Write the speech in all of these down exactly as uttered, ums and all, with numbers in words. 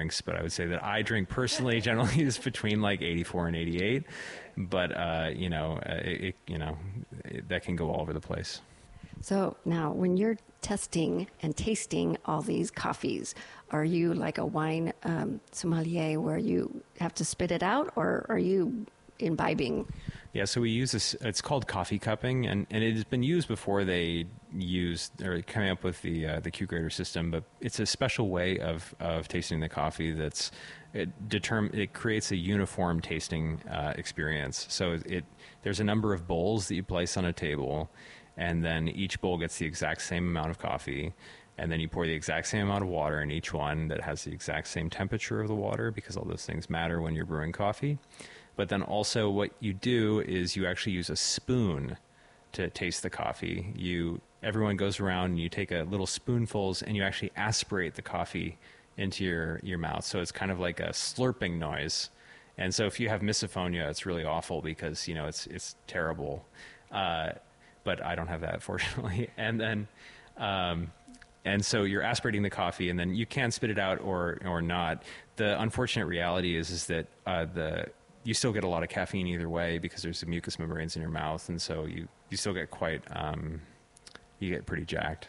drinks, but I would say that I drink personally generally is between like eighty-four and eighty-eight. But uh, you know, uh, it, it, you know, it, that can go all over the place. So now, when you're testing and tasting all these coffees, are you like a wine um, sommelier where you have to spit it out, or are you imbibing? Yeah, so we use this, it's called coffee cupping, and, and it has been used before they used, or coming up with the uh, the Q grader system, but it's a special way of, of tasting the coffee that's, it determ- it creates a uniform tasting uh, experience. So it there's a number of bowls that you place on a table, and then each bowl gets the exact same amount of coffee, and then you pour the exact same amount of water in each one that has the exact same temperature of the water, because all those things matter when you're brewing coffee. But then also what you do is you actually use a spoon to taste the coffee. You everyone goes around and you take a little spoonfuls and you actually aspirate the coffee into your, your mouth. So it's kind of like a slurping noise. And so if you have misophonia, it's really awful because, you know, it's it's terrible. Uh, but I don't have that, fortunately. And then um, and so you're aspirating the coffee, and then you can spit it out or or not. The unfortunate reality is is that uh, the you still get a lot of caffeine either way because there's the mucous membranes in your mouth, and so you, you still get quite, um, you get pretty jacked.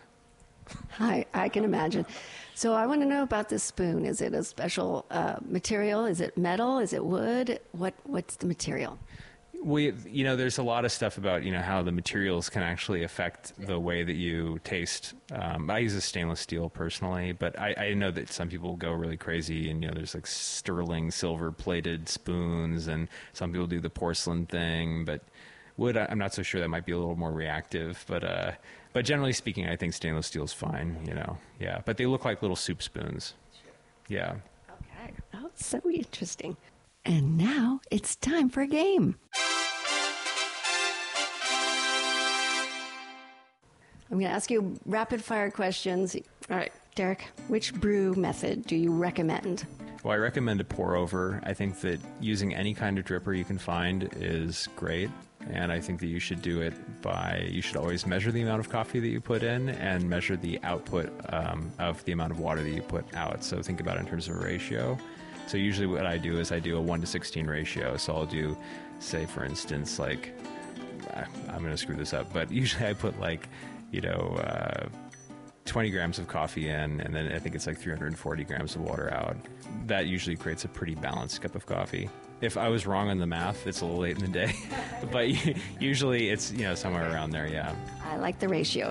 I, I can imagine. So I want to know about this spoon. Is it a special uh, material? Is it metal? Is it wood? What What's the material? We, you know, there's a lot of stuff about, you know, how the materials can actually affect the way that you taste. Um, I use a stainless steel personally, but I, I know that some people go really crazy and, you know, there's like sterling silver plated spoons, and some people do the porcelain thing, but wood, I'm not so sure. That might be a little more reactive, but, uh, but generally speaking, I think stainless steel is fine, you know, yeah, but they look like little soup spoons. Yeah. Okay. Oh, so interesting. And now it's time for a game. I'm going to ask you rapid fire questions. All right, Derek, which brew method do you recommend? Well, I recommend a pour over. I think that using any kind of dripper you can find is great. And I think that you should do it by, you should always measure the amount of coffee that you put in and measure the output um, of the amount of water that you put out. So think about it in terms of a ratio. So usually what I do is I do a one to sixteen ratio. So I'll do, say, for instance, like, I'm going to screw this up, but usually I put like, you know, uh, twenty grams of coffee in, and then I think it's like three hundred forty grams of water out. That usually creates a pretty balanced cup of coffee. If I was wrong on the math, it's a little late in the day, but usually it's, you know, somewhere around there, yeah. I like the ratio.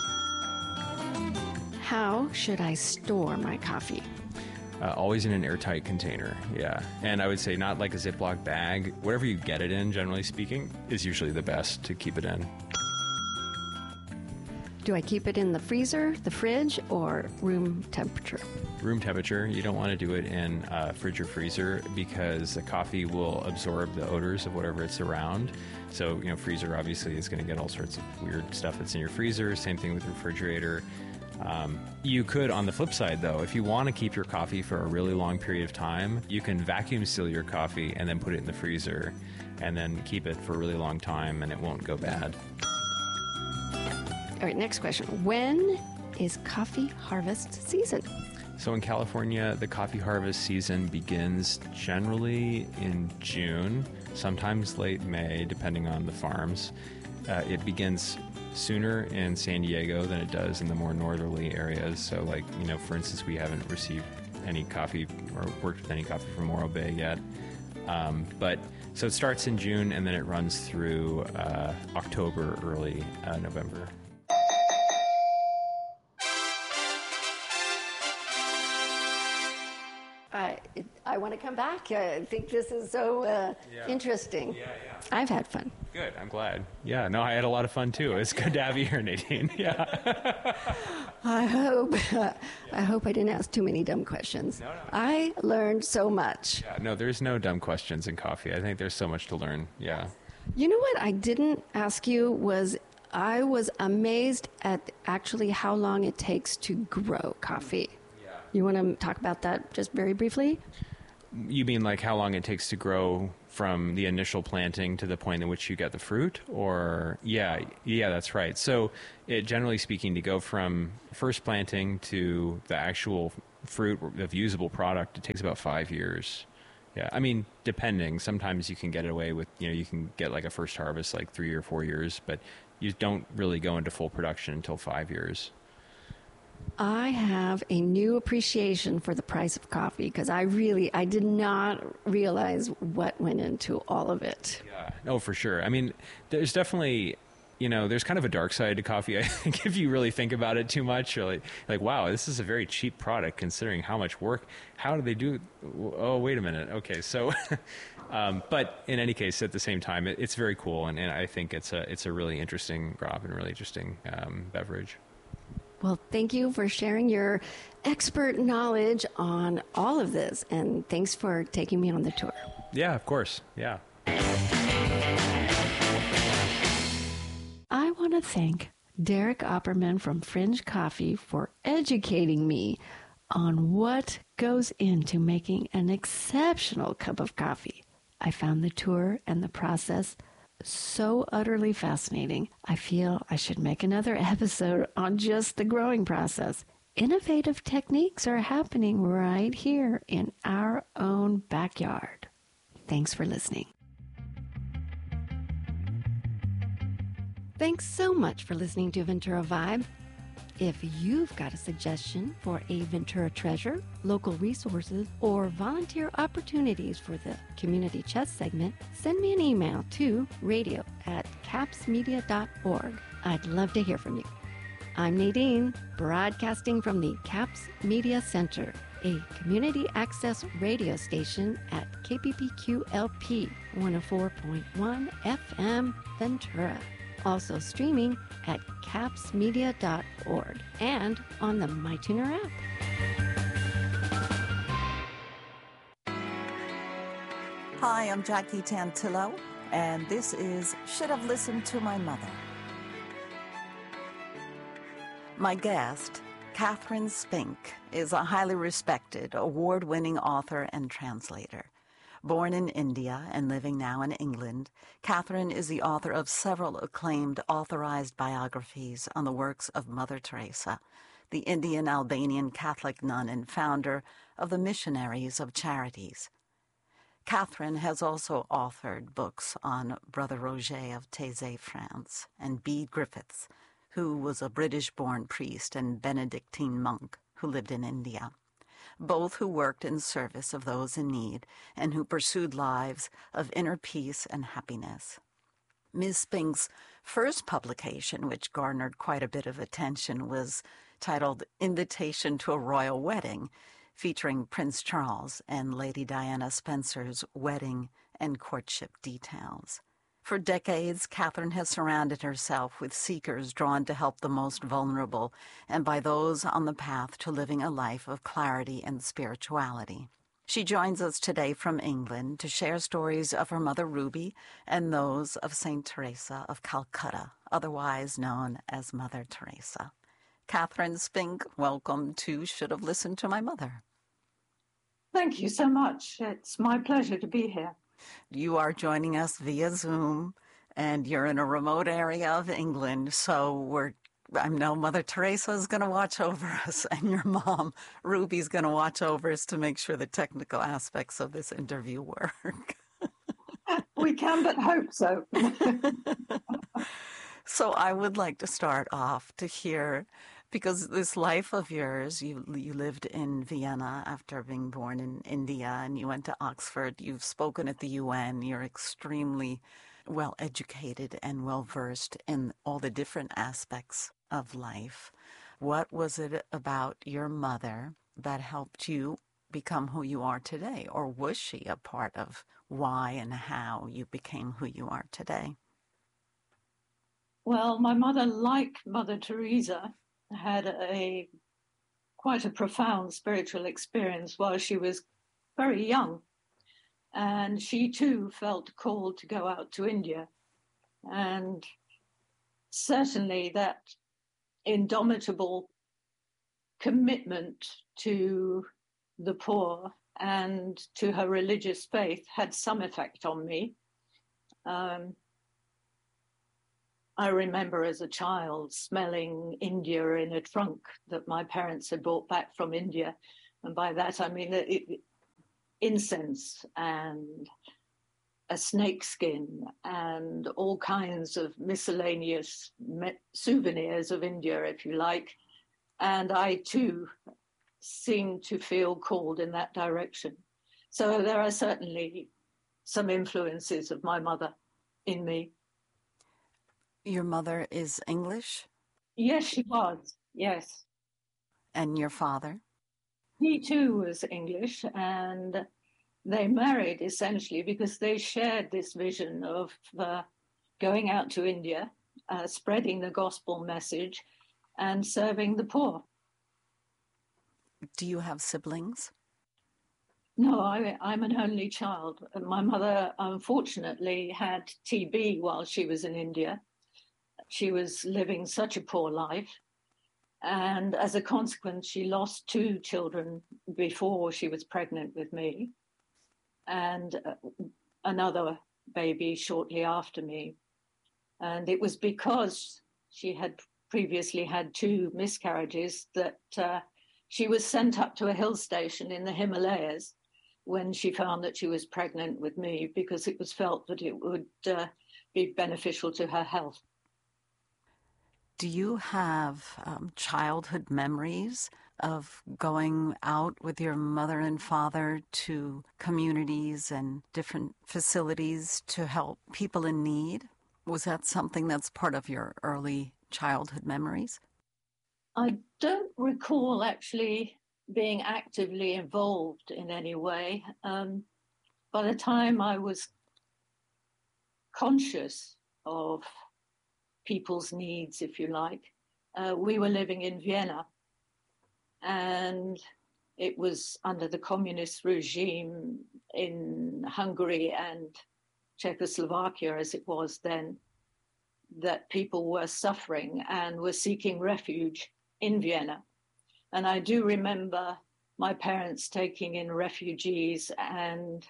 How should I store my coffee? Uh, always in an airtight container, yeah. And I would say not like a Ziploc bag. Whatever you get it in, generally speaking, is usually the best to keep it in. Do I keep it in the freezer, the fridge, or room temperature? Room temperature. You don't want to do it in uh, fridge or freezer because the coffee will absorb the odors of whatever it's around. So, you know, freezer obviously is going to get all sorts of weird stuff that's in your freezer. Same thing with refrigerator. Um, you could, on the flip side, though, if you want to keep your coffee for a really long period of time, you can vacuum seal your coffee and then put it in the freezer and then keep it for a really long time and it won't go bad. All right, next question. When is coffee harvest season? So in California, the coffee harvest season begins generally in June, sometimes late May, depending on the farms. Uh, it begins sooner in San Diego than it does in the more northerly areas. So, like, you know, for instance, we haven't received any coffee or worked with any coffee from Morro Bay yet. Um, but so it starts in June and then it runs through uh, October, early uh, November. I, I want to come back. I think this is so uh, yeah. interesting. Yeah, yeah. I've had fun. Good. I'm glad. Yeah. No, I had a lot of fun too. It's good to have you here, Nadine. Yeah. I hope. Uh, I hope I didn't ask too many dumb questions. No, no. I learned so much. Yeah. No, there's no dumb questions in coffee. I think there's so much to learn. Yeah. You know what I didn't ask you was I was amazed at actually how long it takes to grow coffee. You want to talk about that just very briefly? You mean like how long it takes to grow from the initial planting to the point in which you get the fruit? Or, yeah, yeah, that's right. So it, generally speaking, to go from first planting to the actual fruit of usable product, it takes about five years. Yeah, I mean, depending. Sometimes you can get away with, you know, you can get like a first harvest like three or four years, but you don't really go into full production until five years. I have a new appreciation for the price of coffee because I really, I did not realize what went into all of it. Yeah, no, for sure. I mean, there's definitely, you know, there's kind of a dark side to coffee. I think if you really think about it too much, you're like, like, wow, this is a very cheap product considering how much work. How do they do? Oh, wait a minute. Okay, so, um, but in any case, at the same time, it, it's very cool, and, and I think it's a it's a really interesting crop and really interesting um, beverage. Well, thank you for sharing your expert knowledge on all of this, and thanks for taking me on the tour. Yeah, of course. Yeah. I want to thank Derek Opperman from Fringe Coffee for educating me on what goes into making an exceptional cup of coffee. I found the tour and the process so utterly fascinating. I feel I should make another episode on just the growing process. Innovative techniques are happening right here in our own backyard. Thanks for listening. Thanks so much for listening to Ventura Vibe. If you've got a suggestion for a Ventura treasure, local resources, or volunteer opportunities for the community chest segment, send me an email to radio at capsmedia dot org. I'd love to hear from you. I'm Nadine, broadcasting from the Caps Media Center, a community access radio station at K P P Q L P one oh four point one F M Ventura. Also streaming at caps media dot org and on the MyTuner app. Hi, I'm Jackie Tantillo, and this is Should Have Listened to My Mother. My guest, Catherine Spink, is a highly respected, award-winning author and translator. Born in India and living now in England, Catherine is the author of several acclaimed authorized biographies on the works of Mother Teresa, the Indian-Albanian Catholic nun and founder of the Missionaries of Charities. Catherine has also authored books on Brother Roger of Taizé, France, and Bede Griffiths, who was a British-born priest and Benedictine monk who lived in India, both who worked in service of those in need and who pursued lives of inner peace and happiness. Miz Spink's first publication, which garnered quite a bit of attention, was titled Invitation to a Royal Wedding, featuring Prince Charles and Lady Diana Spencer's wedding and courtship details. For decades, Catherine has surrounded herself with seekers drawn to help the most vulnerable and by those on the path to living a life of clarity and spirituality. She joins us today from England to share stories of her mother Ruby and those of Saint Teresa of Calcutta, otherwise known as Mother Teresa. Catherine Spink, welcome to Should Have Listened to My Mother. Thank you so much. It's my pleasure to be here. You are joining us via Zoom, and you're in a remote area of England, so we're I know Mother Teresa is going to watch over us, and your mom, Ruby's going to watch over us to make sure the technical aspects of this interview work. We can but hope so. So I would like to start off to hear, because this life of yours, you you lived in Vienna after being born in India, and you went to Oxford. You've spoken at the U N. You're extremely well educated and well versed in all the different aspects of life. What was it about your mother that helped you become who you are today? Or was she a part of why and how you became who you are today? Well, my mother, like Mother Teresa, had a quite a profound spiritual experience while she was very young. And she too felt called to go out to India. And certainly that indomitable commitment to the poor and to her religious faith had some effect on me. Um, I remember as a child smelling India in a trunk that my parents had brought back from India And by that, I mean it, it, incense and a snake skin and all kinds of miscellaneous me- souvenirs of India, if you like. And I, too, seem to feel called in that direction. So there are certainly some influences of my mother in me. Your mother is English? Yes, she was, yes. And your father? He, too, was English, and they married essentially because they shared this vision of uh, going out to India, uh, spreading the gospel message, and serving the poor. Do you have siblings? No, I, I'm an only child. My mother, unfortunately, had T B while she was in India. She was living such a poor life. And as a consequence, she lost two children before she was pregnant with me, and another baby shortly after me. And it was because she had previously had two miscarriages that uh, she was sent up to a hill station in the Himalayas when she found that she was pregnant with me, because it was felt that it would uh, be beneficial to her health. Do you have um, childhood memories of going out with your mother and father to communities and different facilities to help people in need? Was that something that's part of your early childhood memories? I don't recall actually being actively involved in any way. Um, by the time I was conscious of people's needs, if you like, uh, we were living in Vienna, and it was under the communist regime in Hungary and Czechoslovakia, as it was then, that people were suffering and were seeking refuge in Vienna. And I do remember my parents taking in refugees and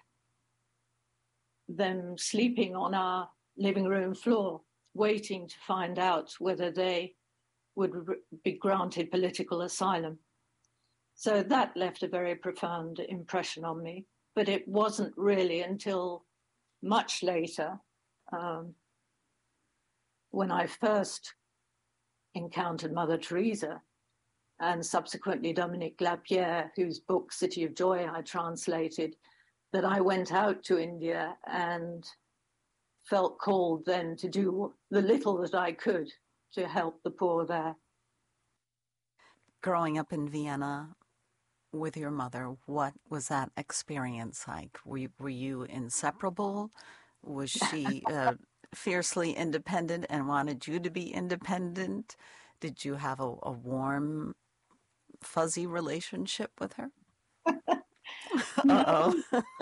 them sleeping on our living room floor, waiting to find out whether they would be granted political asylum. So that left a very profound impression on me. But it wasn't really until much later, um, when I first encountered Mother Teresa, and subsequently Dominique Lapierre, whose book City of Joy I translated, that I went out to India and felt called then to do the little that I could to help the poor there. Growing up in Vienna with your mother, what was that experience like? Were you, were you inseparable? Was she uh, fiercely independent and wanted you to be independent? Did you have a, a warm, fuzzy relationship with her? Uh-oh.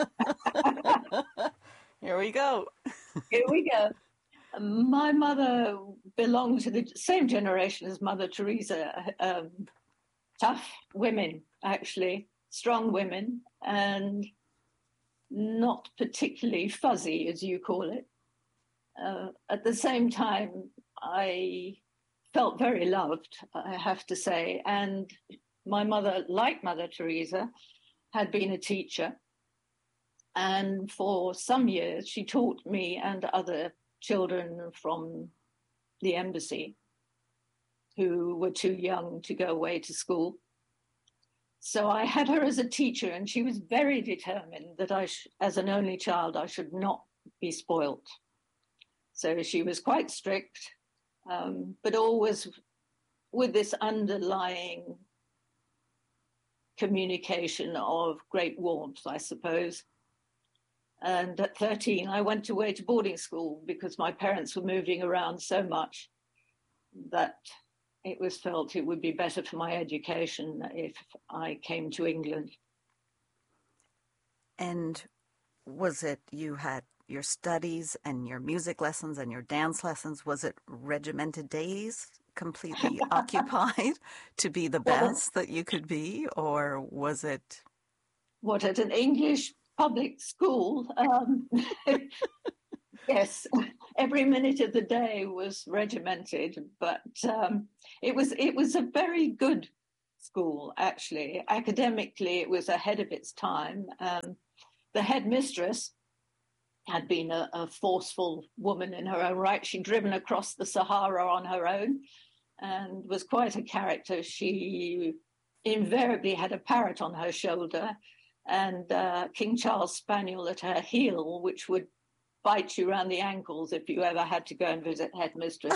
Here we go. Here we go. My mother belonged to the same generation as Mother Teresa. Um, tough women, actually, strong women, and not particularly fuzzy, as you call it. Uh, at the same time, I felt very loved, I have to say. And my mother, like Mother Teresa, had been a teacher. And for some years, she taught me and other children from the embassy who were too young to go away to school. So I had her as a teacher, and she was very determined that I, sh- as an only child, I should not be spoilt. So she was quite strict, um, but always with this underlying communication of great warmth, I suppose. And at thirteen, I went away to boarding school because my parents were moving around so much that it was felt it would be better for my education if I came to England. And was it, you had your studies and your music lessons and your dance lessons, was it regimented days, completely occupied to be the best that you could be, or was it? What, at an English public school? Um, yes, every minute of the day was regimented, but um, it was it was a very good school, actually. Academically, it was ahead of its time. Um, the headmistress had been a, a forceful woman in her own right. She'd driven across the Sahara on her own and was quite a character. She invariably had a parrot on her shoulder and uh, King Charles Spaniel at her heel, which would bite you around the ankles if you ever had to go and visit headmistress.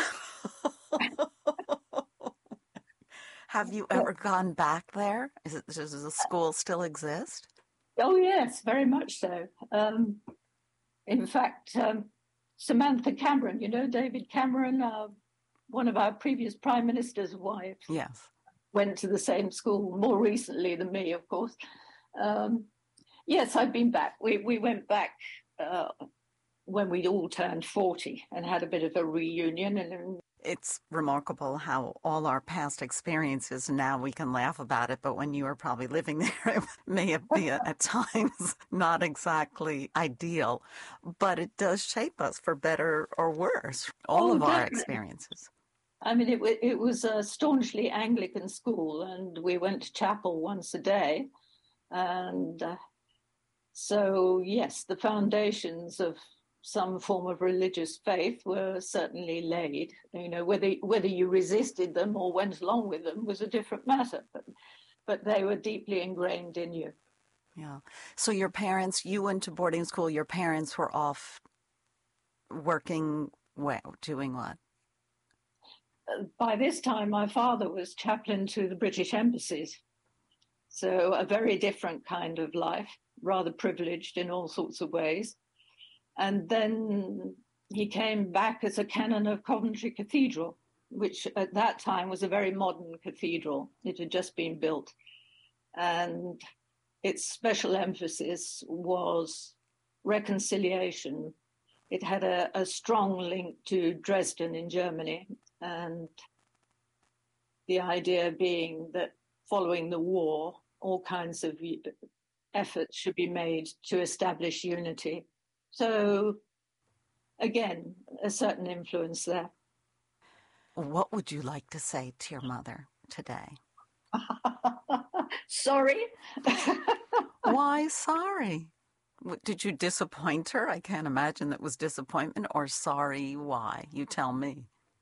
Have you ever gone back there? Is it, does the school still exist? Oh, yes, very much so. Um, in fact, um, Samantha Cameron, you know, David Cameron, uh, one of our previous prime minister's wives, yes, went to the same school more recently than me, of course. Um, yes, I've been back. We, we went back uh, when we'd all turned forty and had a bit of a reunion. And it's remarkable how all our past experiences, now we can laugh about it, but when you were probably living there, it may have been at times not exactly ideal, but it does shape us for better or worse, all oh, of our definitely. experiences. I mean, it, it was a staunchly Anglican school, and we went to chapel once a day. And uh, so, yes, the foundations of some form of religious faith were certainly laid. You know, whether whether you resisted them or went along with them was a different matter, but but they were deeply ingrained in you. Yeah. So your parents, you went to boarding school, your parents were off working, well, doing what? By this time, my father was chaplain to the British embassies. So a very different kind of life, rather privileged in all sorts of ways. And then he came back as a canon of Coventry Cathedral, which at that time was a very modern cathedral. It had just been built. And its special emphasis was reconciliation. It had a, a strong link to Dresden in Germany, and the idea being that following the war, all kinds of efforts should be made to establish unity. So, again, a certain influence there. What would you like to say to your mother today? Sorry. Why sorry? Did you disappoint her? I can't imagine that was disappointment. Or sorry, why? You tell me.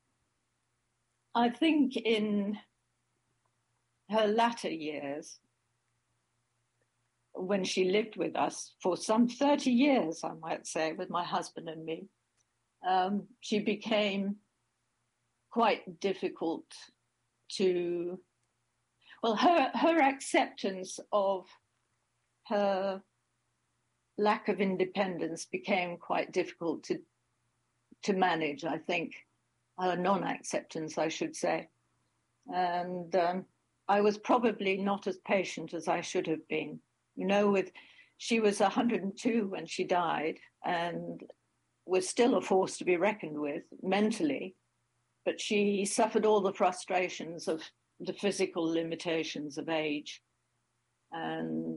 I think in her latter years, when she lived with us for some thirty years, I might say, with my husband and me, um, she became quite difficult to, well, her, her acceptance of her lack of independence became quite difficult to, to manage, I think. Her non-acceptance, I should say. And um, I was probably not as patient as I should have been. You know, with she was one hundred and two when she died and was still a force to be reckoned with mentally, but she suffered all the frustrations of the physical limitations of age. And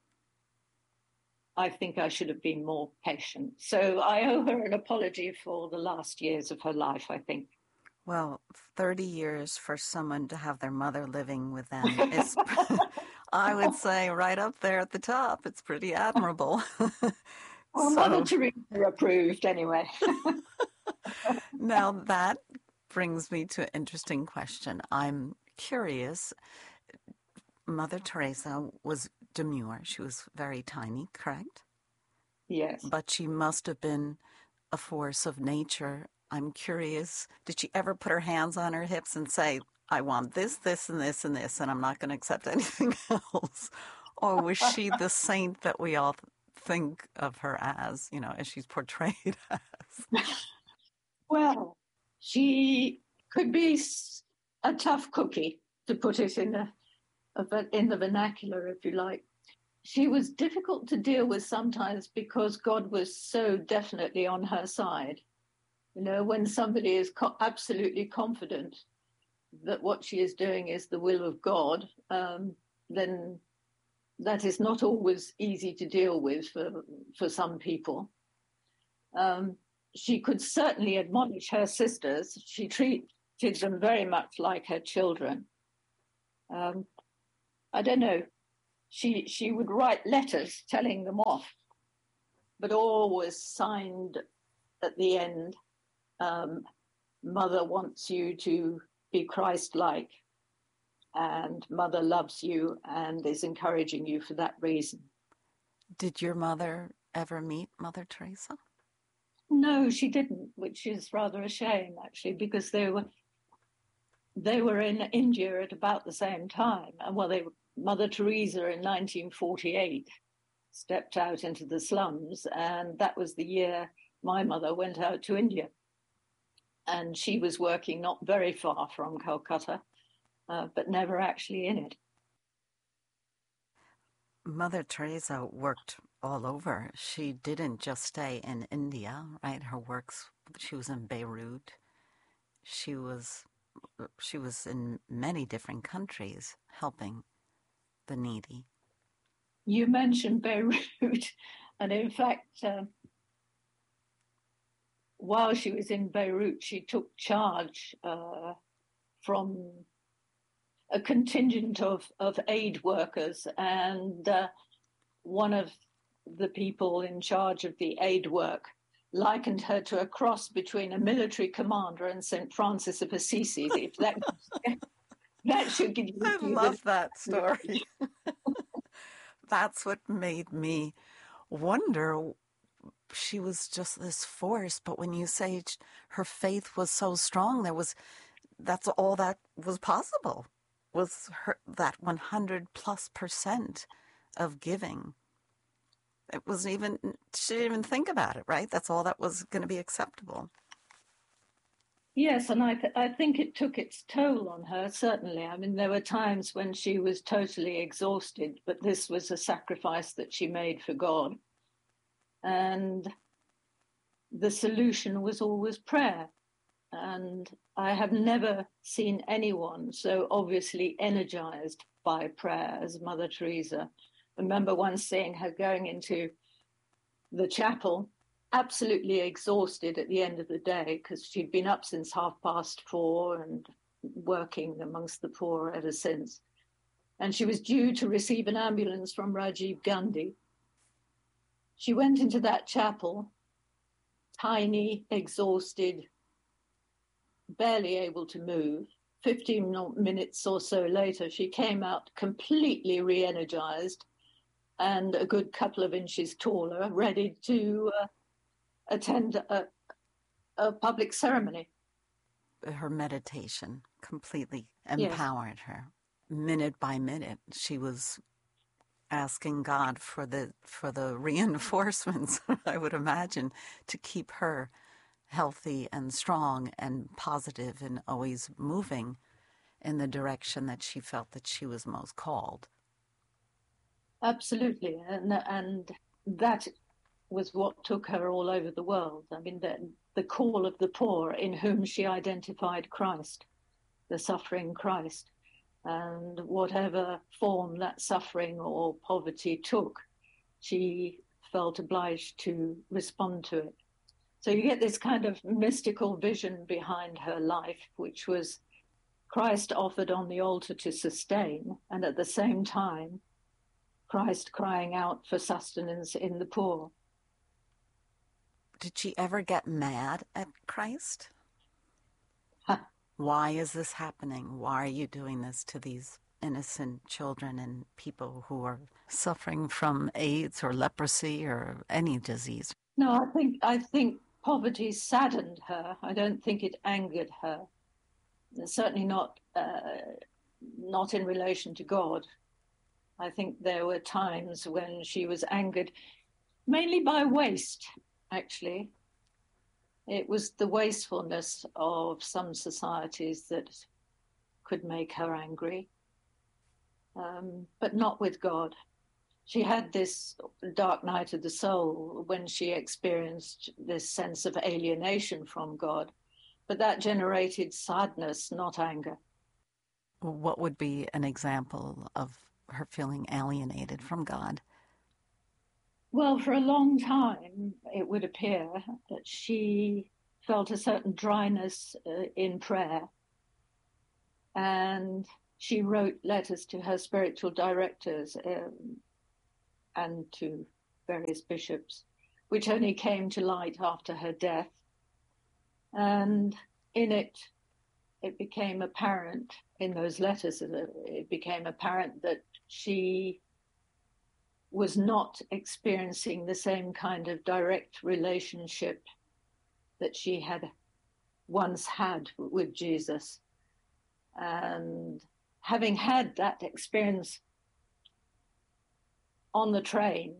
I think I should have been more patient. So I owe her an apology for the last years of her life, I think. Well, thirty years for someone to have their mother living with them is, I would say, right up there at the top. It's pretty admirable. Well, so, Mother Teresa approved anyway. Now that brings me to an interesting question. I'm curious. Mother Teresa was demure. She was very tiny, correct? Yes. But she must have been a force of nature. I'm curious, did she ever put her hands on her hips and say, I want this, this, and this, and this, and I'm not going to accept anything else? Or was she the saint that we all think of her as, you know, as she's portrayed as? Well, she could be a tough cookie, to put it in a, a in the vernacular, if you like. She was difficult to deal with sometimes because God was so definitely on her side. You know, when somebody is co- absolutely confident that what she is doing is the will of God, um, then that is not always easy to deal with for, for some people. Um, she could certainly admonish her sisters. She treated them very much like her children. Um, I don't know, she she would write letters telling them off, but always signed at the end, um, Mother wants you to be Christ-like, and Mother loves you and is encouraging you for that reason. Did your mother ever meet Mother Teresa? No, she didn't, which is rather a shame, actually, because they were they were in India at about the same time. And well, they Mother Teresa in nineteen forty-eight stepped out into the slums, and that was the year my mother went out to India. And she was working not very far from Calcutta, uh, but never actually in it. Mother Teresa worked all over. She didn't just stay in India, right? Her works, she was in Beirut. She was, she was in many different countries helping the needy. You mentioned Beirut, and in fact, uh, while she was in Beirut, she took charge uh, from a contingent of, of aid workers, and uh, one of the people in charge of the aid work likened her to a cross between a military commander and Saint Francis of Assisi. If that, that should give you... I love that story. That's what made me wonder. She was just this force, but when you say her faith was so strong, there was, that's all that was possible, was her, that one hundred plus percent of giving. It wasn't even, she didn't even think about it, right? That's all that was going to be acceptable. Yes, and I, th- I think it took its toll on her, certainly. I mean, there were times when she was totally exhausted, but this was a sacrifice that she made for God. And the solution was always prayer. And I have never seen anyone so obviously energized by prayer as Mother Teresa. I remember once seeing her going into the chapel, absolutely exhausted at the end of the day, because she'd been up since half past four and working amongst the poor ever since. And she was due to receive an ambulance from Rajiv Gandhi. She went into that chapel, tiny, exhausted, barely able to move. fifteen minutes or so later, she came out completely re-energized and a good couple of inches taller, ready to uh, attend a, a public ceremony. Her meditation completely Yes. empowered her. Minute by minute, she was asking God for the for the reinforcements, I would imagine, to keep her healthy and strong and positive and always moving in the direction that she felt that she was most called. Absolutely, and and that was what took her all over the world. I mean, the, the call of the poor, in whom she identified Christ, the suffering Christ, and whatever form that suffering or poverty took, she felt obliged to respond to it. So you get this kind of mystical vision behind her life, which was Christ offered on the altar to sustain, and at the same time, Christ crying out for sustenance in the poor. Did she ever get mad at Christ? Huh. Why is this happening? Why are you doing this to these innocent children and people who are suffering from AIDS or leprosy or any disease? No, I think I think poverty saddened her. I don't think it angered her. Certainly not uh, not in relation to God. I think there were times when she was angered, mainly by waste, actually. It was the wastefulness of some societies that could make her angry, um, but not with God. She had this dark night of the soul when she experienced this sense of alienation from God, but that generated sadness, not anger. What would be an example of her feeling alienated from God? Well, for a long time, it would appear that she felt a certain dryness uh, in prayer. And she wrote letters to her spiritual directors um, and to various bishops, which only came to light after her death. And in it, it became apparent, in those letters, it became apparent that she was not experiencing the same kind of direct relationship that she had once had with Jesus. And having had that experience on the train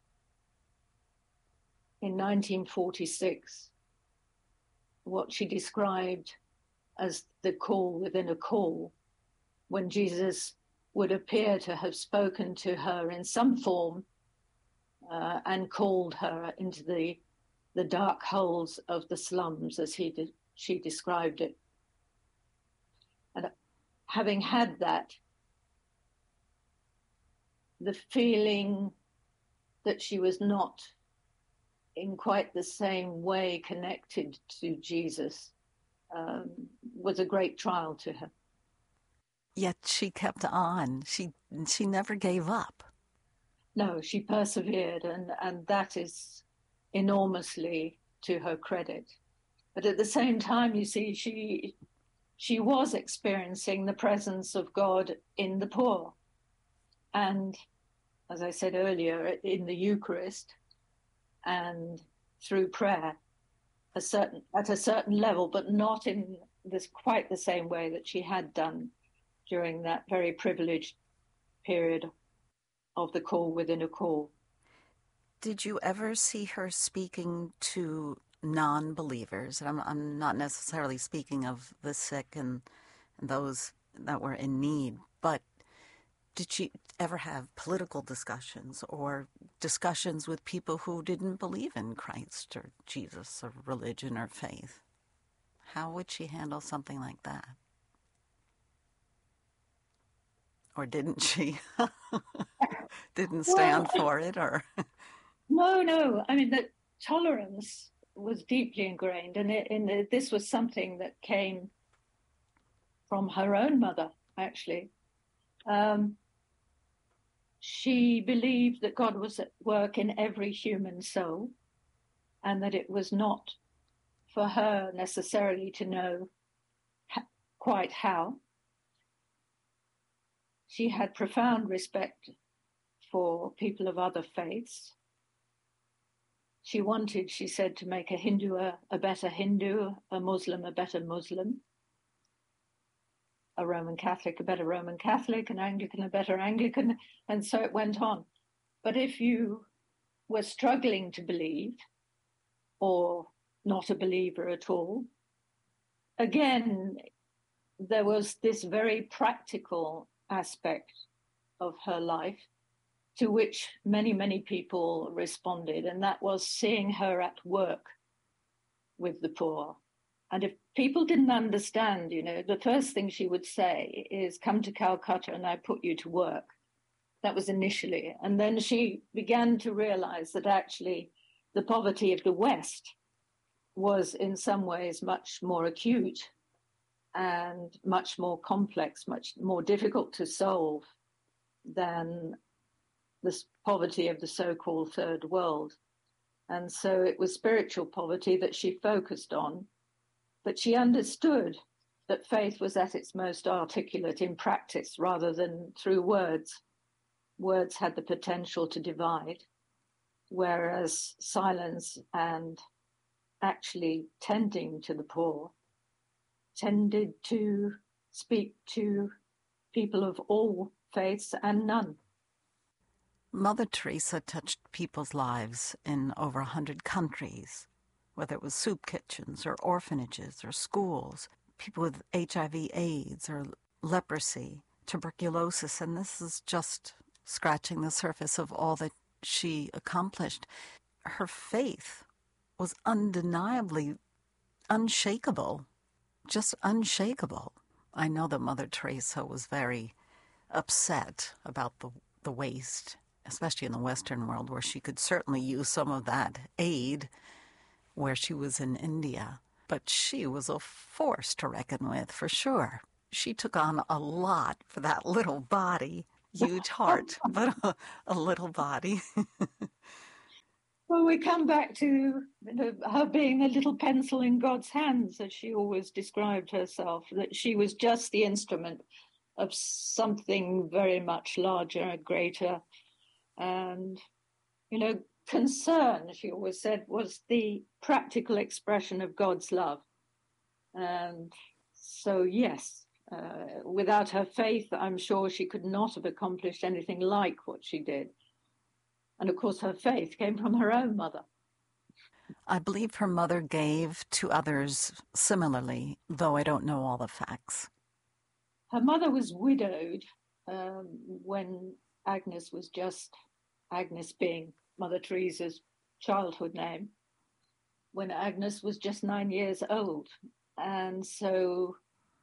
in nineteen forty-six, what she described as the call within a call, when Jesus would appear to have spoken to her in some form uh, and called her into the the dark holes of the slums, as he did, she described it. And having had that, the feeling that she was not in quite the same way connected to Jesus um, was a great trial to her. Yet she kept on. She she never gave up. No, she persevered, and, and that is enormously to her credit. But at the same time, you see, she she was experiencing the presence of God in the poor. And as I said earlier, in the Eucharist and through prayer, a certain at a certain level, but not in this quite the same way that she had done during that very privileged period of the call within a call. Did you ever see her speaking to non-believers? And I'm, I'm not necessarily speaking of the sick and, and those that were in need, but did she ever have political discussions or discussions with people who didn't believe in Christ or Jesus or religion or faith? How would she handle something like that? Or didn't she? Didn't stand Well, for it, or? No, no. I mean, the tolerance was deeply ingrained, and it, and it, this was something that came from her own mother, actually. Um, she believed that God was at work in every human soul, and that it was not for her necessarily to know ha- quite how. She had profound respect for people of other faiths. She wanted, she said, to make a Hindu a, a better Hindu, a Muslim a better Muslim, a Roman Catholic a better Roman Catholic, an Anglican a better Anglican, and so it went on. But if you were struggling to believe, or not a believer at all, again, there was this very practical aspect of her life to which many, many people responded, and that was seeing her at work with the poor. And if people didn't understand, you know, the first thing she would say is, come to Calcutta and I put you to work. That was initially. And then she began to realize that actually the poverty of the West was in some ways much more acute and much more complex, much more difficult to solve than the poverty of the so-called third world. And so it was spiritual poverty that she focused on, but she understood that faith was at its most articulate in practice rather than through words. Words had the potential to divide, whereas silence and actually tending to the poor tended to speak to people of all faiths and none. Mother Teresa touched people's lives in over a hundred countries, whether it was soup kitchens or orphanages or schools, people with H I V AIDS or leprosy, tuberculosis, and this is just scratching the surface of all that she accomplished. Her faith was undeniably unshakable, just unshakable. I know that Mother Teresa was very upset about the, the waste, especially in the Western world, where she could certainly use some of that aid where she was in India. But she was a force to reckon with, for sure. she took on a lot for that little body. Huge heart, but a, a little body. Well, we come back to the, her being a little pencil in God's hands, as she always described herself, that she was just the instrument of something very much larger, greater. And, you know, concern, she always said, was the practical expression of God's love. And so, yes, uh, without her faith, I'm sure she could not have accomplished anything like what she did. And of course, her faith came from her own mother. I believe her mother gave to others similarly, though I don't know all the facts. Her mother was widowed um, when Agnes was just, Agnes being Mother Teresa's childhood name, when Agnes was just nine years old. And so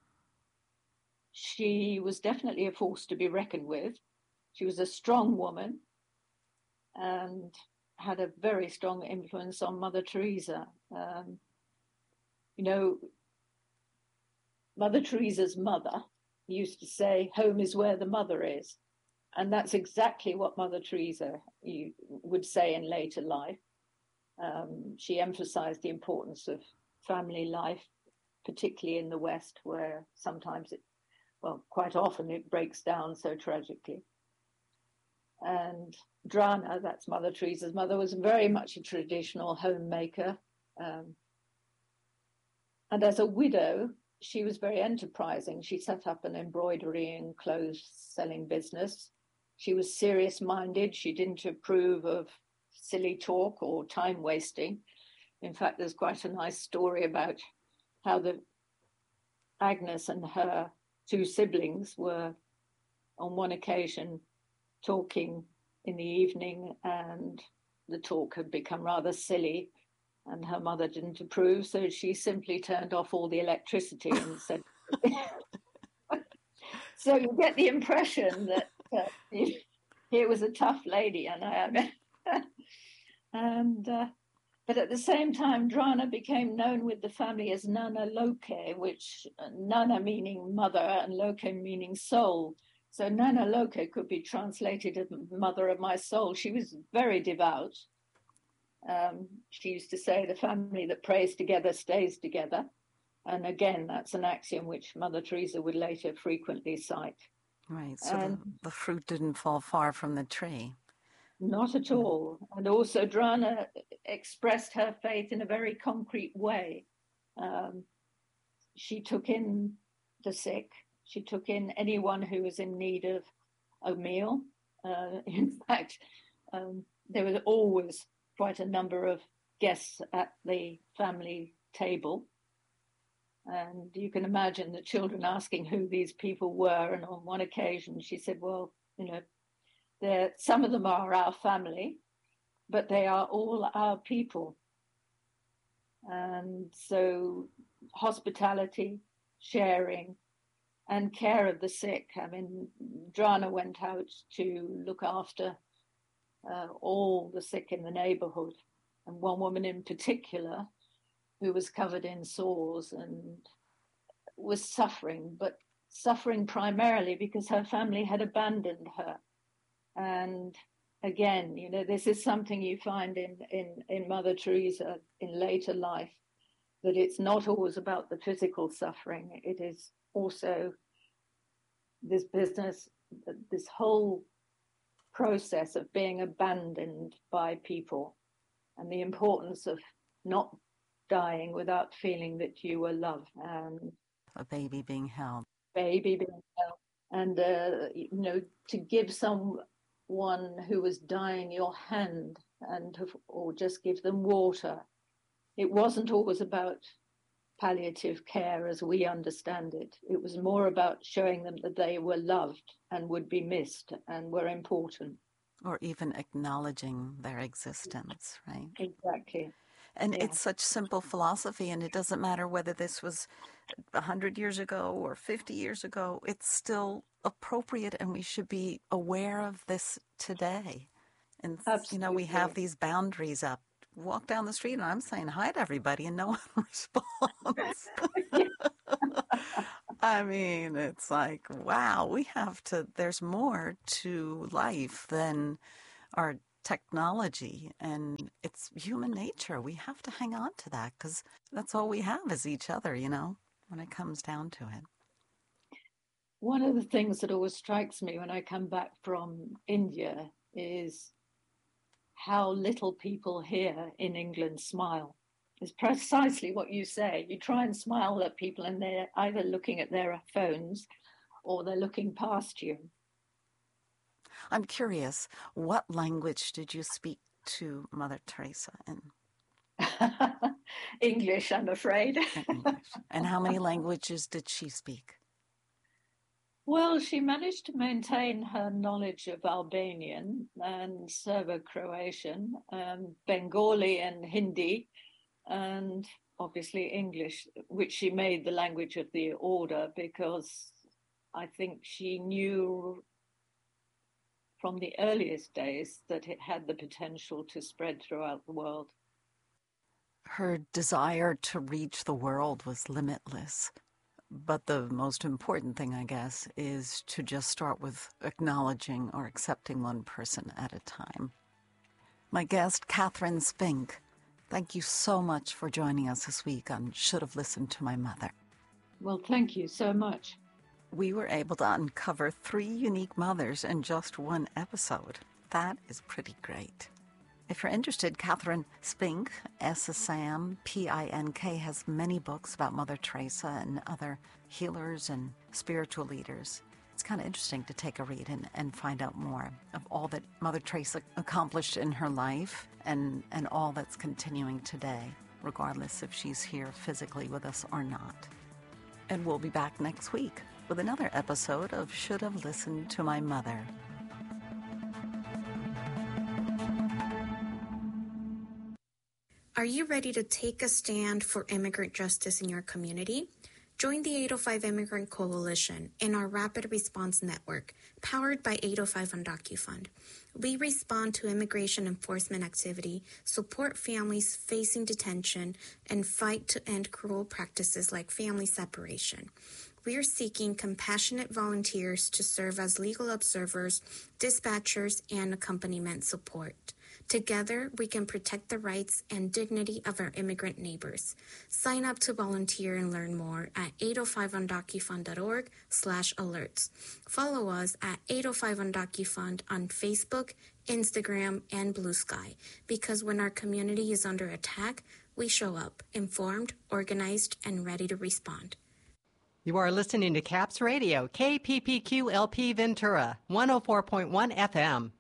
she was definitely a force to be reckoned with. She was a strong woman and had a very strong influence on Mother Teresa. Um, you know, Mother Teresa's mother used to say, home is where the mother is. And that's exactly what Mother Teresa you, would say in later life. Um, she emphasized the importance of family life, particularly in the West, where sometimes it, well, quite often it breaks down so tragically. And Drana, that's Mother Teresa's mother, was very much a traditional homemaker. Um, and as a widow, she was very enterprising. She set up an embroidery and clothes selling business. She was serious-minded. She didn't approve of silly talk or time wasting. In fact, there's quite a nice story about how the Agnes and her two siblings were on one occasion talking in the evening, and the talk had become rather silly, and her mother didn't approve, so she simply turned off all the electricity and said, so you get the impression that uh, here was a tough lady, and I and uh, but at the same time, Drana became known with the family as Nana Loke, which uh, Nana meaning mother and Loke meaning soul. So Nana Loke could be translated as mother of my soul. She was very devout. Um, she used to say the family that prays together stays together. And again, that's an axiom which Mother Teresa would later frequently cite. Right, so And the, the fruit didn't fall far from the tree. Not at all. And also Drana expressed her faith in a very concrete way. Um, she took in the sick. She took in anyone who was in need of a meal. Uh, in fact, um, there was always quite a number of guests at the family table. And you can imagine the children asking who these people were. And on one occasion, she said, well, you know, they're, some of them are our family, but they are all our people. And so hospitality, sharing, and care of the sick. I mean, Drana went out to look after uh, all the sick in the neighborhood. And one woman in particular who was covered in sores and was suffering, but suffering primarily because her family had abandoned her. And again, you know, this is something you find in, in, in Mother Teresa in later life, that it's not always about the physical suffering. It is also this business, this whole process of being abandoned by people and the importance of not dying without feeling that you were loved, and A baby being held. baby being held, and uh, you know, to give someone who was dying your hand and to, or just give them water. It wasn't always about palliative care as we understand it. It was more about showing them that they were loved and would be missed and were important. Or even acknowledging their existence, right? Exactly. And Yeah. it's such simple philosophy, and it doesn't matter whether this was one hundred years ago or fifty years ago. It's still appropriate, and we should be aware of this today. And, Absolutely. you know, we have these boundaries up. Walk down the street, and I'm saying hi to everybody, and no one responds. I mean, it's like, wow, we have to, there's more to life than our technology, and it's human nature. We have to hang on to that because that's all we have is each other, you know, when it comes down to it. One of the things that always strikes me when I come back from India is how little people here in England smile. It's precisely what you say. You try and smile at people and they're either looking at their phones or they're looking past you. I'm curious, what language did you speak to Mother Teresa in? English, I'm afraid. English. And how many languages did she speak? Well, she managed to maintain her knowledge of Albanian and Serbo-Croatian, um, Bengali and Hindi, and obviously English, which she made the language of the order because I think she knew from the earliest days that it had the potential to spread throughout the world. Her desire to reach the world was limitless. But the most important thing, I guess, is to just start with acknowledging or accepting one person at a time. My guest, Catherine Spink, thank you so much for joining us this week on Should Have Listened to My Mother. Well, thank you so much. We were able to uncover three unique mothers in just one episode. That is pretty great. If you're interested, Catherine Spink, S S A M P I N K, has many books about Mother Teresa and other healers and spiritual leaders. It's kind of interesting to take a read and, and find out more of all that Mother Teresa accomplished in her life and, and all that's continuing today, regardless if she's here physically with us or not. And we'll be back next week with another episode of Should Have Listened to My Mother. Are you ready to take a stand for immigrant justice in your community? Join the eight oh five Immigrant Coalition and our Rapid Response Network, powered by eight oh five on DocuFund. We respond to immigration enforcement activity, support families facing detention, and fight to end cruel practices like family separation. We are seeking compassionate volunteers to serve as legal observers, dispatchers, and accompaniment support. Together, we can protect the rights and dignity of our immigrant neighbors. Sign up to volunteer and learn more at eight oh five on docufund dot org slash alerts. Follow us at eight oh five on DocuFund on Facebook, Instagram, and Blue Sky, because when our community is under attack, we show up, informed, organized, and ready to respond. You are listening to CAPS Radio, K P P Q L P Ventura, one oh four point one F M.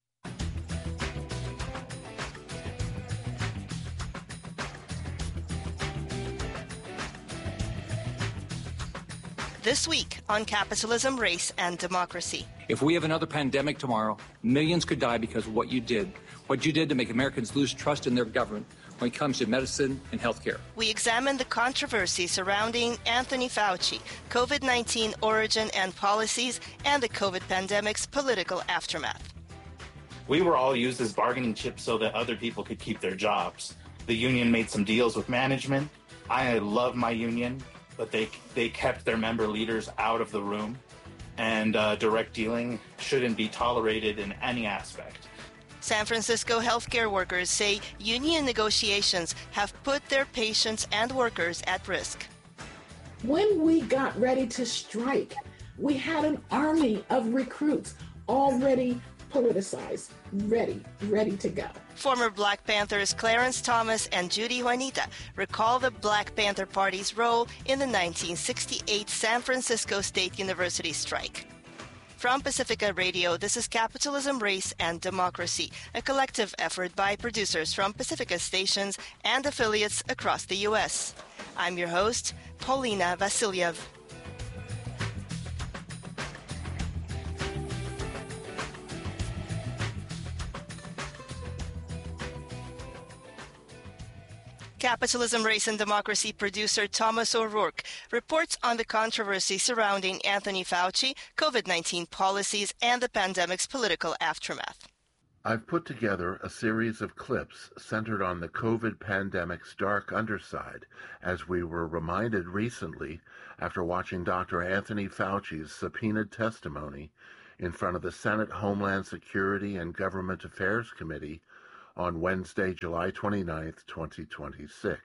This week on Capitalism, Race, and Democracy. If we have another pandemic tomorrow, millions could die because of what you did. What you did to make Americans lose trust in their government when it comes to medicine and health care. We examine the controversy surrounding Anthony Fauci, COVID nineteen origin and policies, and the COVID pandemic's political aftermath. We were all used as bargaining chips so that other people could keep their jobs. The union made some deals with management. I love my union, but they they kept their member leaders out of the room, and uh, direct dealing shouldn't be tolerated in any aspect. San Francisco healthcare workers say union negotiations have put their patients and workers at risk. When we got ready to strike, we had an army of recruits already politicized, ready, ready to go. Former Black Panthers Clarence Thomas and Judy Juanita recall the Black Panther Party's role in the nineteen sixty-eight San Francisco State University strike. From Pacifica Radio, this is Capitalism, Race, and Democracy, a collective effort by producers from Pacifica stations and affiliates across the U S. I'm your host, Paulina Vasilyev. Capitalism, Race, and Democracy producer Thomas O'Rourke reports on the controversy surrounding Anthony Fauci, COVID nineteen policies, and the pandemic's political aftermath. I've put together a series of clips centered on the COVID pandemic's dark underside, as we were reminded recently after watching Doctor Anthony Fauci's subpoenaed testimony in front of the Senate Homeland Security and Government Affairs Committee on Wednesday, July twenty-ninth, twenty twenty-six.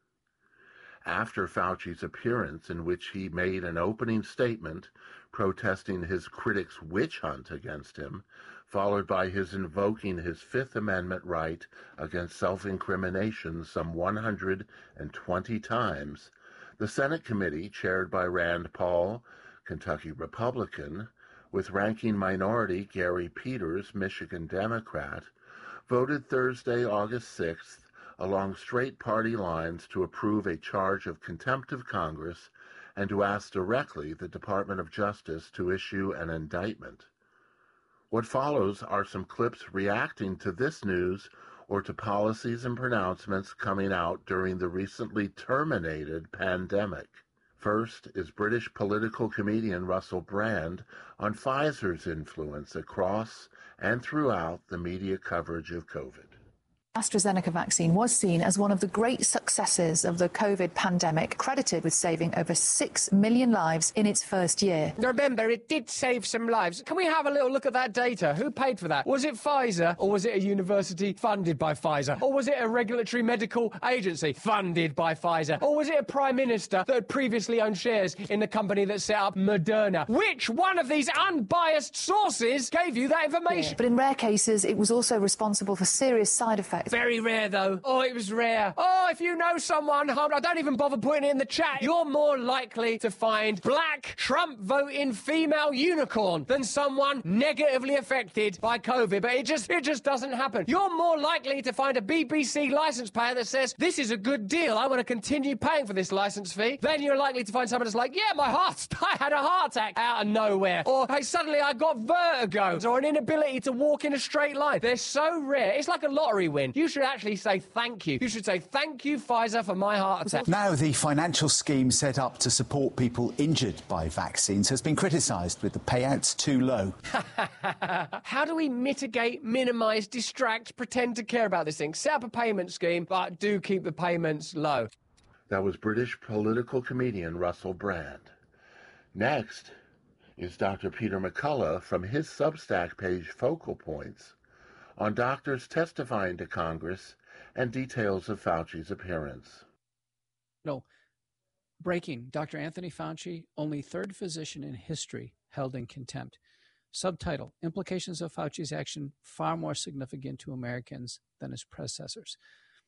After Fauci's appearance, in which he made an opening statement protesting his critics' witch hunt against him, followed by his invoking his Fifth Amendment right against self-incrimination some one hundred twenty times, the Senate committee, chaired by Rand Paul, Kentucky Republican, with ranking minority Gary Peters, Michigan Democrat, voted Thursday, August sixth, along straight party lines to approve a charge of contempt of Congress and to ask directly the Department of Justice to issue an indictment. What follows are some clips reacting to this news or to policies and pronouncements coming out during the recently terminated pandemic. First is British political comedian Russell Brand on Pfizer's influence across and throughout the media coverage of COVID. AstraZeneca vaccine was seen as one of the great successes of the COVID pandemic, credited with saving over six million lives in its first year. Remember, it did save some lives. Can we have a little look at that data? Who paid for that? Was it Pfizer, or was it a university funded by Pfizer? Or was it a regulatory medical agency funded by Pfizer? Or was it a prime minister that had previously owned shares in the company that set up Moderna? Which one of these unbiased sources gave you that information? Yeah. But in rare cases, it was also responsible for serious side effects. Very rare, though. Oh, it was rare. Oh, if you know someone, I don't even bother putting it in the chat. You're more likely to find black Trump-voting female unicorn than someone negatively affected by COVID. But it just, it just doesn't happen. You're more likely to find a B B C license payer that says, this is a good deal, I want to continue paying for this license fee. Then you're likely to find someone that's like, yeah, my heart, I had a heart attack out of nowhere. Or, hey, suddenly I got vertigo. Or an inability to walk in a straight line. They're so rare. It's like a lottery win. You should actually say thank you. You should say thank you, Pfizer, for my heart attack. Now, the financial scheme set up to support people injured by vaccines has been criticised, with the payouts too low. How do we mitigate, minimise, distract, pretend to care about this thing? Set up a payment scheme, but do keep the payments low. That was British political comedian Russell Brand. Next is Doctor Peter McCullough from his Substack page Focal Points on doctors testifying to Congress and details of Fauci's appearance. No. Breaking. Doctor Anthony Fauci, only third physician in history held in contempt. Subtitle: Implications of Fauci's action far more significant to Americans than his predecessors.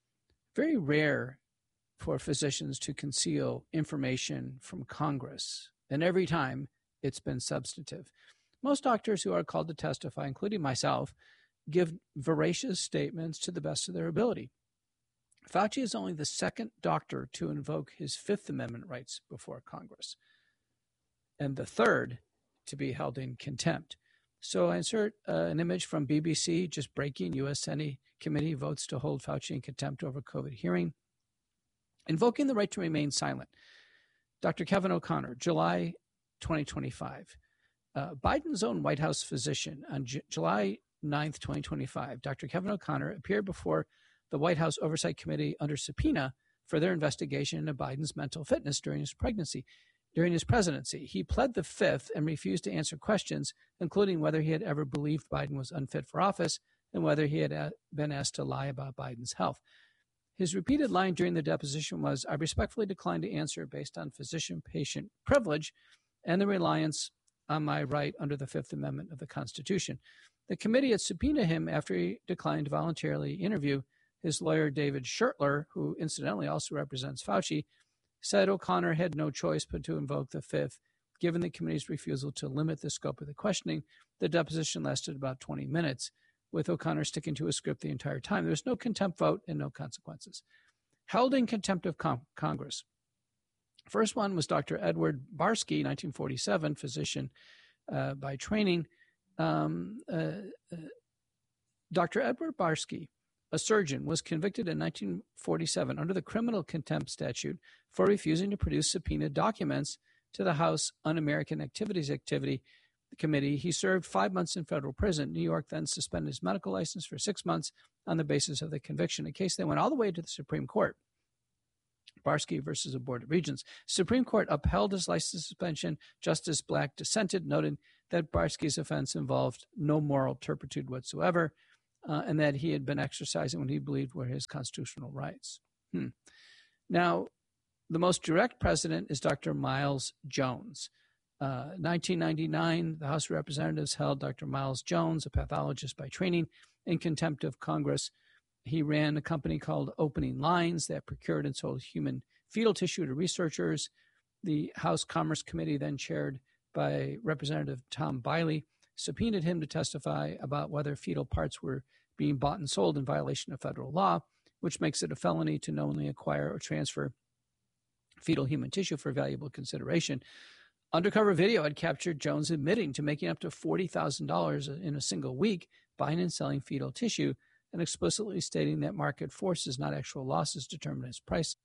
Very rare for physicians to conceal information from Congress, and every time it's been substantive. Most doctors who are called to testify, including myself, give veracious statements to the best of their ability. Fauci is only the second doctor to invoke his Fifth Amendment rights before Congress, and the third to be held in contempt. So I insert uh, an image from B B C, just breaking: U S Senate committee votes to hold Fauci in contempt over COVID hearing. Invoking the right to remain silent. Doctor Kevin O'Connor, July twenty twenty-five. Uh, Biden's own White House physician on J- July ninth, twenty twenty-five, Doctor Kevin O'Connor appeared before the White House Oversight Committee under subpoena for their investigation into Biden's mental fitness during his pregnancy, during his presidency. He pled the fifth and refused to answer questions, including whether he had ever believed Biden was unfit for office and whether he had uh, been asked to lie about Biden's health. His repeated line during the deposition was, I respectfully decline to answer based on physician-patient privilege and the reliance on my right under the Fifth Amendment of the Constitution. The committee had subpoenaed him after he declined to voluntarily interview. His lawyer, David Schertler, who incidentally also represents Fauci, said O'Connor had no choice but to invoke the Fifth. Given the committee's refusal to limit the scope of the questioning, the deposition lasted about twenty minutes, with O'Connor sticking to his script the entire time. There was no contempt vote and no consequences. Held in contempt of con- Congress. First one was Doctor Edward Barsky, nineteen forty-seven, physician uh, by training. Um, uh, uh, Doctor Edward Barsky, a surgeon, was convicted in nineteen forty-seven under the criminal contempt statute for refusing to produce subpoenaed documents to the House Un-American Activities Activity committee. He served five months in federal prison. New York then suspended his medical license for six months on the basis of the conviction. A case that went all the way to the Supreme Court. Barsky versus the Board of Regents. Supreme Court upheld his license suspension. Justice Black dissented, noting that Barsky's offense involved no moral turpitude whatsoever, uh, and that he had been exercising what he believed were his constitutional rights. Hmm. Now, the most direct precedent is Doctor Miles Jones. Uh, nineteen ninety-nine, the House of Representatives held Doctor Miles Jones, a pathologist by training, in contempt of Congress. He ran a company called Opening Lines that procured and sold human fetal tissue to researchers. The House Commerce Committee, then chaired by Representative Tom Biley, subpoenaed him to testify about whether fetal parts were being bought and sold in violation of federal law, which makes it a felony to knowingly acquire or transfer fetal human tissue for valuable consideration. Undercover video had captured Jones admitting to making up to forty thousand dollars in a single week buying and selling fetal tissue, and explicitly stating that market forces, not actual losses, determine his prices.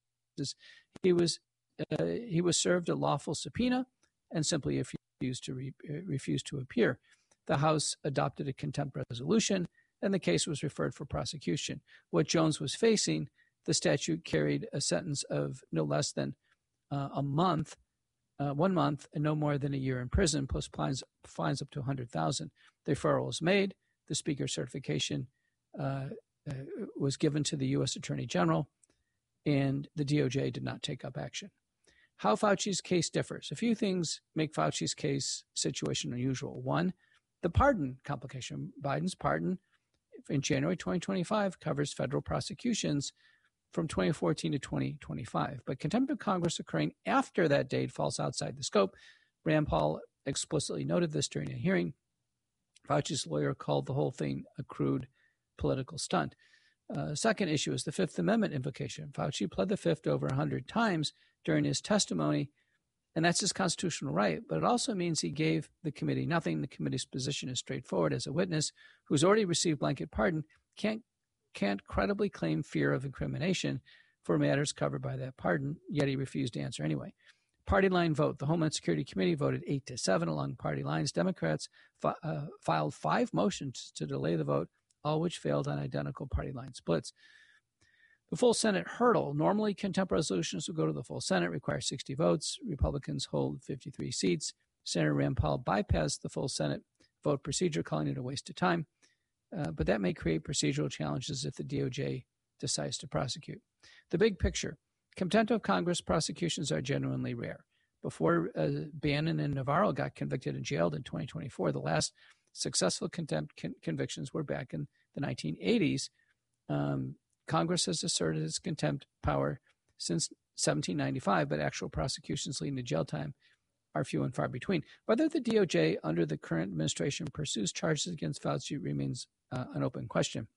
He was uh, he was served a lawful subpoena and simply refused to re- refused to appear. The House adopted a contempt resolution, and the case was referred for prosecution. What Jones was facing, the statute carried a sentence of no less than uh, a month, uh, one month, and no more than a year in prison, plus fines, fines up to one hundred thousand dollars. The referral was made. The Speaker's certification uh, uh, was given to the U S Attorney General, and the D O J did not take up action. How Fauci's case differs. A few things make Fauci's case situation unusual. One, the pardon complication. Biden's pardon in January twenty twenty-five covers federal prosecutions from twenty fourteen to twenty twenty-five. But contempt of Congress occurring after that date falls outside the scope. Rand Paul explicitly noted this during a hearing. Fauci's lawyer called the whole thing a crude political stunt. Uh, second issue is the Fifth Amendment invocation. Fauci pled the Fifth over one hundred times during his testimony, and that's his constitutional right, but it also means he gave the committee nothing. The committee's position is straightforward. As a witness who's already received blanket pardon can't, can't credibly claim fear of incrimination for matters covered by that pardon, yet he refused to answer anyway. Party line vote. The Homeland Security Committee voted eight to seven along party lines. Democrats fi- uh, filed five motions to delay the vote, all which failed on identical party line splits. The full Senate hurdle. Normally, contempt resolutions will go to the full Senate, require sixty votes. Republicans hold fifty-three seats. Senator Rand Paul bypassed the full Senate vote procedure, calling it a waste of time. Uh, but that may create procedural challenges if the D O J decides to prosecute. The big picture. Contempt of Congress prosecutions are genuinely rare. Before uh, Bannon and Navarro got convicted and jailed in twenty twenty-four, the last successful contempt con- convictions were back in the nineteen eighties. Um, Congress has asserted its contempt power since seventeen ninety-five, but actual prosecutions leading to jail time are few and far between. Whether the D O J under the current administration pursues charges against Fauci remains uh, an open question.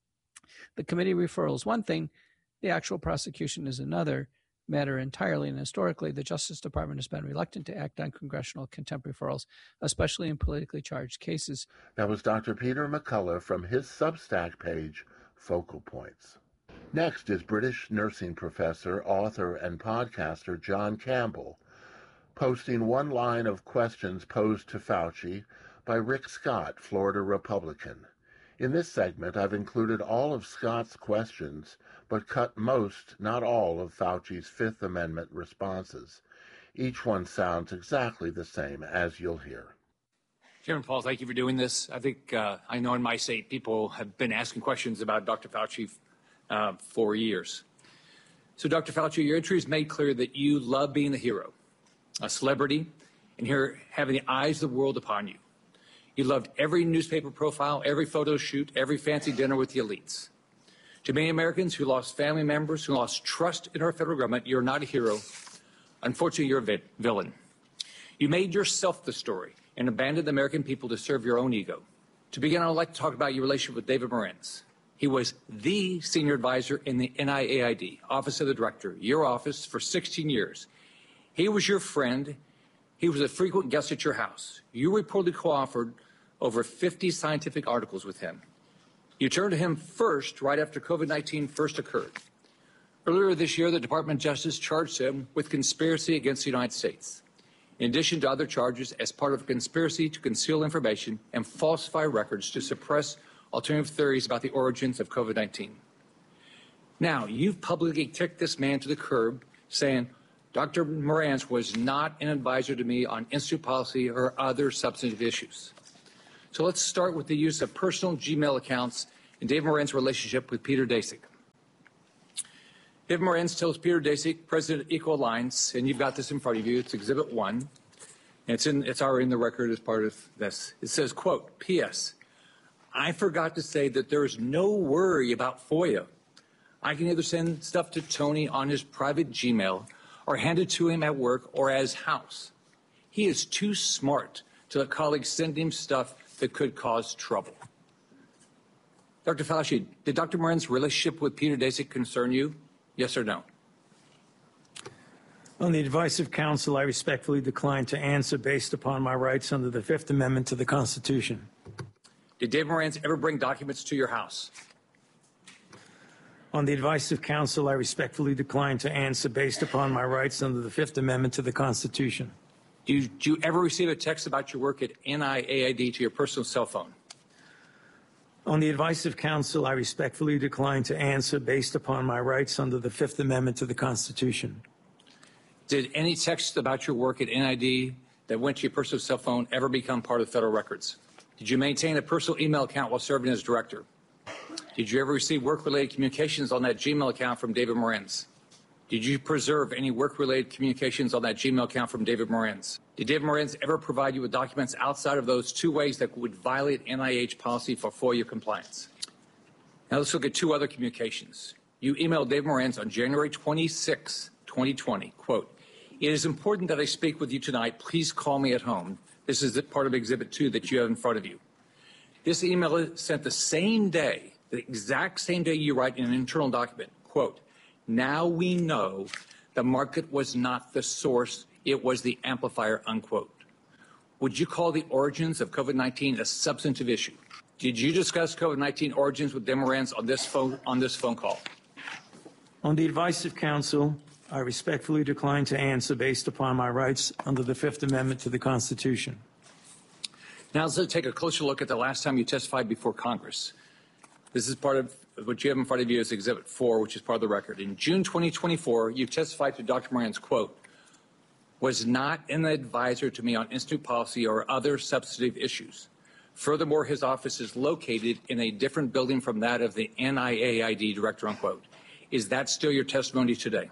The committee referral is one thing. The actual prosecution is another matter entirely, and historically, the Justice Department has been reluctant to act on congressional contempt referrals, especially in politically charged cases. That was Doctor Peter McCullough from his Substack page, Focal Points. Next is British nursing professor, author, and podcaster John Campbell, posting one line of questions posed to Fauci by Rick Scott, Florida Republican. In this segment, I've included all of Scott's questions, but cut most, not all, of Fauci's Fifth Amendment responses. Each one sounds exactly the same, as you'll hear. Chairman Paul, thank you for doing this. I think uh, I know in my state people have been asking questions about Doctor Fauci uh, for years. So, Doctor Fauci, your entry has made clear that you love being the hero, a celebrity, and here having the eyes of the world upon you. You loved every newspaper profile, every photo shoot, every fancy dinner with the elites. To many Americans who lost family members, who lost trust in our federal government, you're not a hero. Unfortunately, you're a vi- villain. You made yourself the story and abandoned the American people to serve your own ego. To begin, I would like to talk about your relationship with David Morenz. He was the senior advisor in the N I A I D, Office of the Director, your office, for sixteen years. He was your friend. He was a frequent guest at your house. You reportedly co-authored over fifty scientific articles with him. You turned to him first right after COVID nineteen first occurred. Earlier this year, the Department of Justice charged him with conspiracy against the United States. in addition to other charges as part of a conspiracy to conceal information and falsify records to suppress alternative theories about the origins of COVID nineteen. Now, you've publicly kicked this man to the curb, saying Doctor Morantz was not an advisor to me on institute policy or other substantive issues. So let's start with the use of personal Gmail accounts and David Morantz's relationship with Peter Daszak. David Morantz tells Peter Daszak, president of Eco Alliance, and you've got this in front of you, it's Exhibit one, and it's, in, it's already in the record as part of this. It says, quote, P S I forgot to say that there is no worry about FOIA. I can either send stuff to Tony on his private Gmail or hand it to him at work or at his house. He is too smart to let colleagues send him stuff that could cause trouble. Doctor Fauci, did Doctor Morantz's relationship with Peter Daszak concern you? Yes or no? On the advice of counsel, I respectfully decline to answer based upon my rights under the Fifth Amendment to the Constitution. Did David Morantz ever bring documents to your house? On the advice of counsel, I respectfully decline to answer based upon my rights under the Fifth Amendment to the Constitution. Do you, do you ever receive a text about your work at N I A I D to your personal cell phone? On the advice of counsel, I respectfully decline to answer based upon my rights under the Fifth Amendment to the Constitution. Did any text about your work at N I D that went to your personal cell phone ever become part of federal records? Did you maintain a personal email account while serving as director? Did you ever receive work-related communications on that Gmail account from David Morantz? Did you preserve any work-related communications on that Gmail account from David Morantz? Did David Morantz ever provide you with documents outside of those two ways that would violate N I H policy for FOIA compliance? Now let's look at two other communications. You emailed David Morantz on January twenty-sixth, twenty twenty, quote, it is important that I speak with you tonight. Please call me at home. This is part of Exhibit two that you have in front of you. This email is sent the same day, the exact same day you write in an internal document, quote, now we know the market was not the source, it was the amplifier, unquote. Would you call the origins of COVID nineteen a substantive issue? Did you discuss COVID nineteen origins with David Morantz on this phone, on this phone call? On the advice of counsel, I respectfully decline to answer based upon my rights under the Fifth Amendment to the Constitution. Now let's take a closer look at the last time you testified before Congress. This is part of what you have in front of you is Exhibit four, which is part of the record. In June twenty twenty-four, you testified to Doctor Morantz, quote, was not an advisor to me on institute policy or other substantive issues. Furthermore, his office is located in a different building from that of the N I A I D director, unquote. Is that still your testimony today?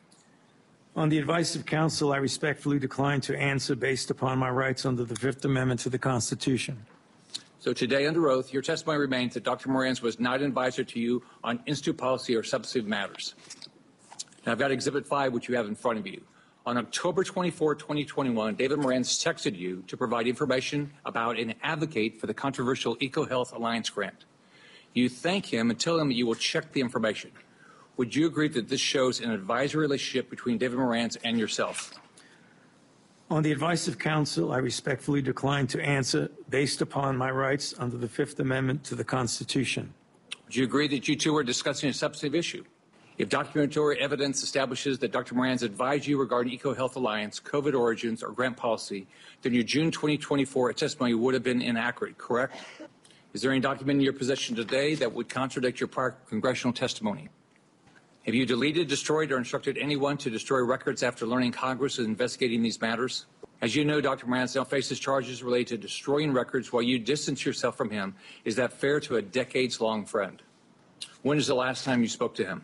On the advice of counsel, I respectfully decline to answer based upon my rights under the Fifth Amendment to the Constitution. So today, under oath, your testimony remains that Doctor Morantz was not an advisor to you on institute policy or substantive matters. Now, I've got Exhibit five, which you have in front of you. On October twenty-fourth, twenty twenty-one, David Morantz texted you to provide information about and advocate for the controversial EcoHealth Alliance grant. You thank him and tell him that you will check the information. Would you agree that this shows an advisory relationship between David Morantz and yourself? On the advice of counsel, I respectfully decline to answer based upon my rights under the Fifth Amendment to the Constitution. Would you agree that you two were discussing a substantive issue? If documentary evidence establishes that Doctor Morantz advised you regarding EcoHealth Alliance, COVID origins, or grant policy, then your June twenty twenty-four testimony would have been inaccurate, correct? Is there any document in your possession today that would contradict your prior congressional testimony? Have you deleted, destroyed, or instructed anyone to destroy records after learning Congress is investigating these matters? As you know, Doctor Morantz now faces charges related to destroying records while you distance yourself from him. Is that fair to a decades-long friend? When is the last time you spoke to him?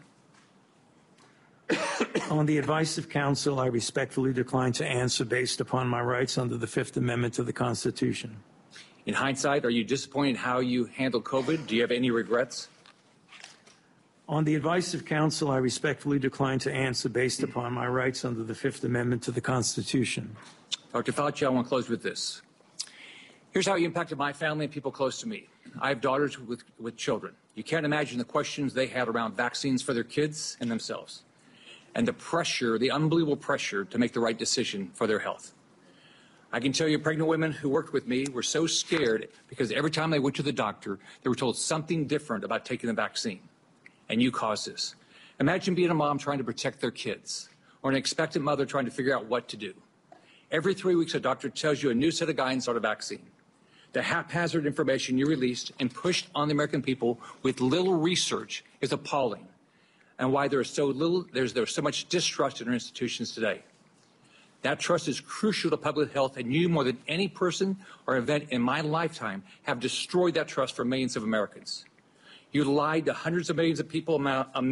On the advice of counsel, I respectfully decline to answer based upon my rights under the Fifth Amendment to the Constitution. In hindsight, are you disappointed in how you handled COVID? Do you have any regrets? On the advice of counsel, I respectfully decline to answer based upon my rights under the Fifth Amendment to the Constitution. Doctor Fauci, I want to close with this. Here's how you impacted my family and people close to me. I have daughters with, with children. You can't imagine the questions they had around vaccines for their kids and themselves, and the pressure, the unbelievable pressure to make the right decision for their health. I can tell you pregnant women who worked with me were so scared because every time they went to the doctor, they were told something different about taking the vaccine. And you caused this. Imagine being a mom trying to protect their kids, or an expectant mother trying to figure out what to do. Every three weeks, a doctor tells you a new set of guidance on a vaccine. The haphazard information you released and pushed on the American people with little research is appalling, and why there is so little, there's, there's so much distrust in our institutions today. That trust is crucial to public health, and you, more than any person or event in my lifetime, have destroyed that trust for millions of Americans. You lied to hundreds of millions of people.